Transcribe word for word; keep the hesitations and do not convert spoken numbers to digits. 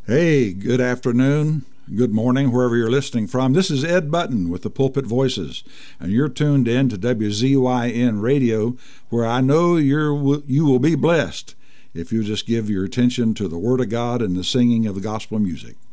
Hey, good afternoon, good morning, wherever you're listening from. This is Ed Button with the Pulpit Voices, and you're tuned in to W Z Y N Radio, where I know you're you will be blessed if you just give your attention to the Word of God and the singing of the gospel music.